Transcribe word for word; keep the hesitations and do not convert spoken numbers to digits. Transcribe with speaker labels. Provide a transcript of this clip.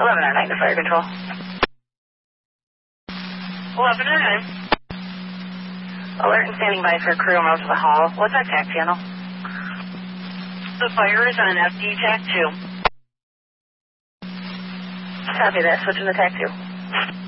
Speaker 1: eleven oh nine to fire control.
Speaker 2: eleven oh nine.
Speaker 1: Alert and standing by for crew en route to the hall. What's our tac channel?
Speaker 2: The fire is on F D TAC two.
Speaker 1: Copy that. Switching to TAC two.